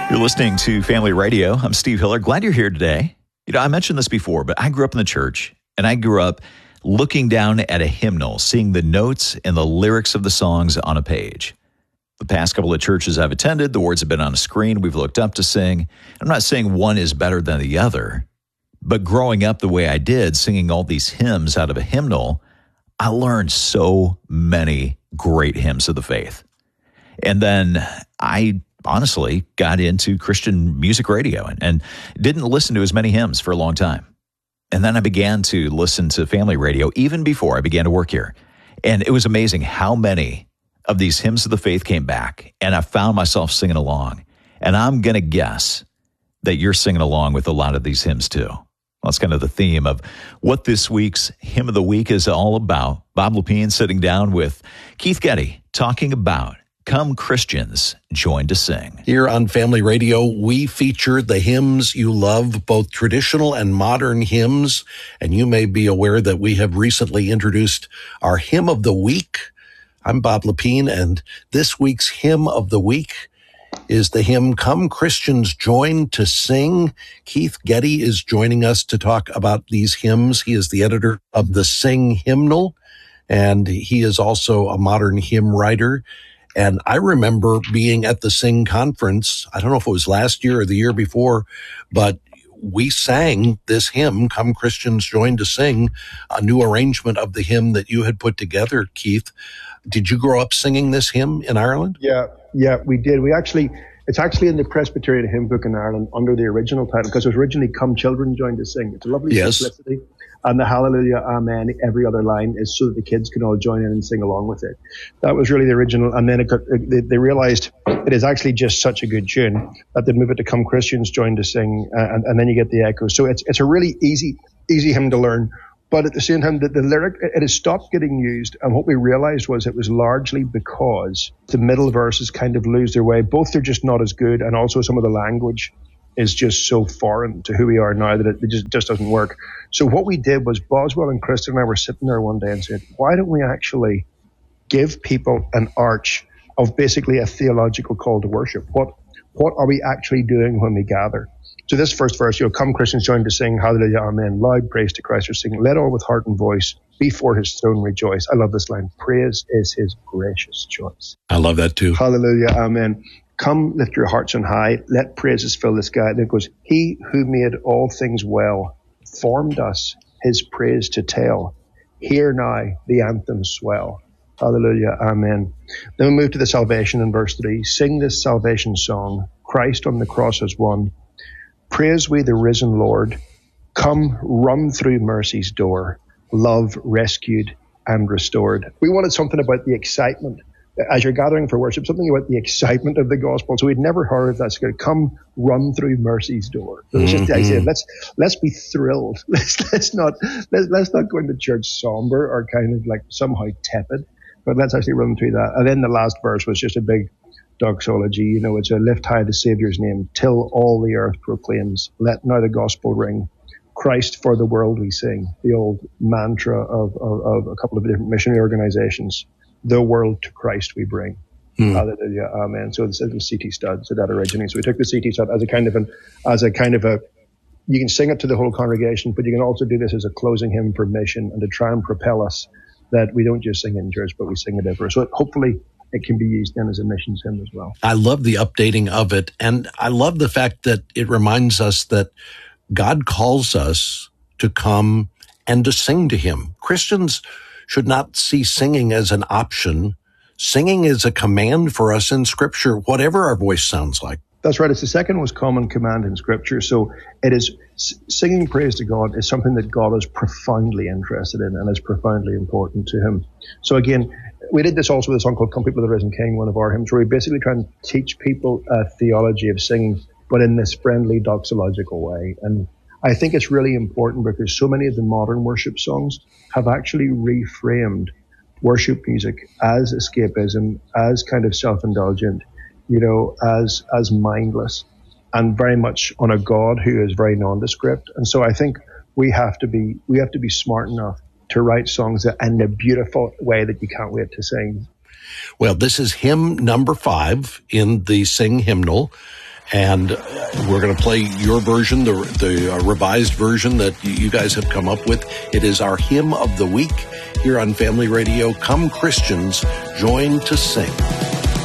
You're listening to Family Radio. I'm Steve Hiller. Glad you're here today. I mentioned this before, but I grew up in the church, and I grew up looking down at a hymnal, seeing the notes and the lyrics of the songs on a page. The past couple of churches I've attended, the words have been on a screen we've looked up to sing. I'm not saying one is better than the other, but growing up the way I did, singing all these hymns out of a hymnal, I learned so many great hymns of the faith. And then I honestly got into Christian music radio and didn't listen to as many hymns for a long time. And then I began to listen to family radio even before I began to work here. And it was amazing how many of these hymns of the faith came back, and I found myself singing along. And I'm going to guess that you're singing along with a lot of these hymns too. Well, that's kind of the theme of what this week's Hymn of the Week is all about. Bob Lepine sitting down with Keith Getty talking about Come Christians, Join to Sing. Here on Family Radio, we feature the hymns you love, both traditional and modern hymns. And you may be aware that we have recently introduced our Hymn of the Week. I'm Bob Lepine, and this week's Hymn of the Week is the hymn Come Christians, Join to Sing. Keith Getty is joining us to talk about these hymns. He is the editor of the Sing Hymnal, and he is also a modern hymn writer. And I remember being at the Sing conference, I don't know if it was last year or the year before, but we sang this hymn, Come Christians, Join to Sing, a new arrangement of the hymn that you had put together, Keith. Did you grow up singing this hymn in Ireland? Yeah, we did. It's actually in the Presbyterian Hymn Book in Ireland under the original title, because it was originally Come Children, Join to Sing. It's a lovely simplicity. And the Hallelujah, Amen, every other line is so that the kids can all join in and sing along with it. That was really the original. And then they realized it is actually just such a good tune that they move it to Come Christians, Join to Sing, and then you get the echo. So it's a really easy hymn to learn. But at the same time, the lyric, it has stopped getting used. And what we realized was it was largely because the middle verses kind of lose their way. Both are just not as good, and also some of the language is just so foreign to who we are now that it just doesn't work. So what we did was Boswell and Kristen and I were sitting there one day and said, why don't we actually give people an arch of basically a theological call to worship? What are we actually doing when we gather? So this first verse, Come Christians, Join to Sing, Hallelujah, Amen, loud praise to Christ are singing, let all with heart and voice before his throne rejoice. I love this line, praise is his gracious choice. I love that too. Hallelujah, Amen. Come, lift your hearts on high, let praises fill the sky. Then it goes, he who made all things well, formed us his praise to tell. Hear now the anthem swell. Hallelujah, Amen. Then we move to the salvation in verse 3. Sing this salvation song, Christ on the cross has won. Praise we the risen Lord. Come, run through mercy's door. Love rescued and restored. We wanted something about the excitement. As you're gathering for worship, something about the excitement of the gospel. So we'd never heard of that. So come, run through mercy's door. So it's just the idea. Let's be thrilled. Let's not go into church somber or kind of like somehow tepid, but let's actually run through that. And then the last verse was just a big doxology. It's a lift high the Savior's name till all the earth proclaims. Let now the gospel ring. Christ for the world we sing. The old mantra of a couple of different missionary organizations. The world to Christ we bring. Hallelujah, Amen. So this is C.T. Studd, so that originates. So we took the C.T. Studd as a kind of a, you can sing it to the whole congregation, but you can also do this as a closing hymn for mission and to try and propel us that we don't just sing in church, but we sing it everywhere. So hopefully it can be used then as a missions hymn as well. I love the updating of it, and I love the fact that it reminds us that God calls us to come and to sing to him. Christians should not see singing as an option. Singing is a command for us in Scripture, whatever our voice sounds like. That's right. It's the second most common command in Scripture. So it is singing praise to God is something that God is profoundly interested in and is profoundly important to him. So again, we did this also with a song called Come People of the Risen King, one of our hymns, where we basically try and teach people a theology of singing, but in this friendly doxological way. And I think it's really important because so many of the modern worship songs have actually reframed worship music as escapism, as kind of self-indulgent, as mindless, and very much on a God who is very nondescript. And so I think we have to be smart enough to write songs in a beautiful way that you can't wait to sing. Well, this is hymn number 5 in the Sing Hymnal. And we're going to play your version, the revised version that you guys have come up with. It is our hymn of the week here on Family Radio. Come Christians, join to sing.